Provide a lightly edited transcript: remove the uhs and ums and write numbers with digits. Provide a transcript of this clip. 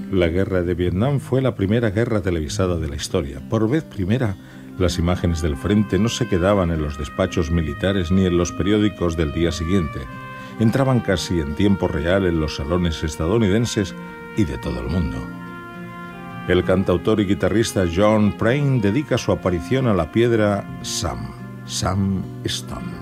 La guerra de Vietnam fue la primera guerra televisada de la historia. Por vez primera, las imágenes del frente no se quedaban en los despachos militares ni en los periódicos del día siguiente. Entraban casi en tiempo real en los salones estadounidenses y de todo el mundo. El cantautor y guitarrista John Prine dedica su aparición a la piedra Sam Stone.